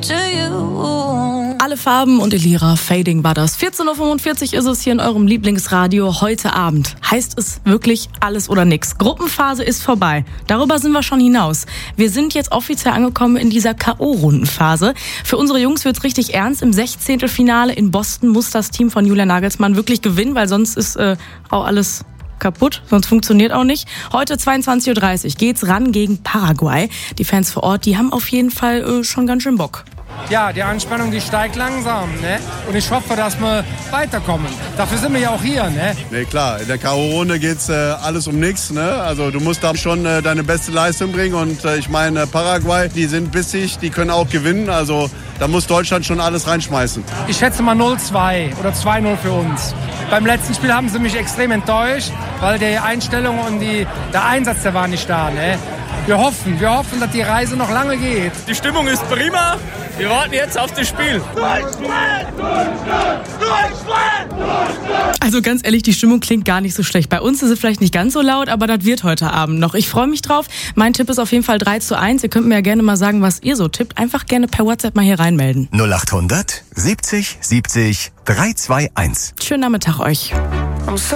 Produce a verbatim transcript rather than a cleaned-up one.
to you. Alle Farben und Elira, Fading war das. vierzehn Uhr fünfundvierzig ist es hier in eurem Lieblingsradio heute Abend. Heißt es wirklich alles oder nix? Gruppenphase ist vorbei. Darüber sind wir schon hinaus. Wir sind jetzt offiziell angekommen in dieser K O-Rundenphase. Für unsere Jungs wird's richtig ernst. Im Sechzehntelfinale in Boston muss das Team von Julian Nagelsmann wirklich gewinnen, weil sonst ist äh, auch alles kaputt, sonst funktioniert auch nicht. Heute zweiundzwanzig Uhr dreißig geht's ran gegen Paraguay. Die Fans vor Ort, die haben auf jeden Fall äh, schon ganz schön Bock. Ja, die Anspannung, die steigt langsam, ne? Und ich hoffe, dass wir weiterkommen. Dafür sind wir ja auch hier, ne? Ne, klar, in der K O-Runde geht's äh, alles um nichts, ne? Also du musst da schon äh, deine beste Leistung bringen und äh, ich meine, Paraguay, die sind bissig, die können auch gewinnen, also da muss Deutschland schon alles reinschmeißen. Ich schätze mal null zwei oder zwei null für uns. Beim letzten Spiel haben sie mich extrem enttäuscht, weil die Einstellung und die, der Einsatz, der war nicht da, ne? Wir hoffen, wir hoffen, dass die Reise noch lange geht. Die Stimmung ist prima. Wir warten jetzt auf das Spiel. Deutschland! Deutschland! Deutschland! Deutschland! Also ganz ehrlich, die Stimmung klingt gar nicht so schlecht. Bei uns ist sie vielleicht nicht ganz so laut, aber das wird heute Abend noch. Ich freue mich drauf. Mein Tipp ist auf jeden Fall drei zu eins. Ihr könnt mir ja gerne mal sagen, was ihr so tippt. Einfach gerne per WhatsApp mal hier reinmelden. null acht hundert siebzig siebzig drei zwei eins. Schönen Nachmittag euch.